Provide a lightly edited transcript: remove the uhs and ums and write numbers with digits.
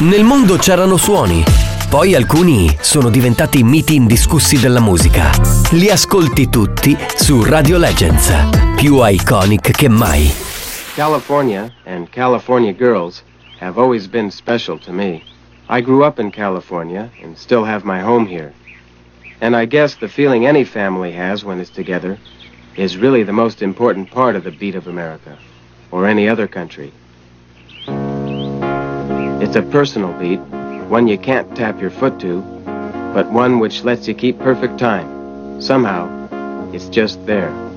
Nel mondo c'erano suoni, poi alcuni sono diventati miti indiscussi della musica. Li ascolti tutti su Radio Legends, più iconic che mai. California and California girls have always been special to me. I grew up in California and still have my home here. And I guess the feeling any family has when it's together is really the most important part of the beat of America, or any other country. It's a personal beat, one you can't tap your foot to, but one which lets you keep perfect time. Somehow, it's just there.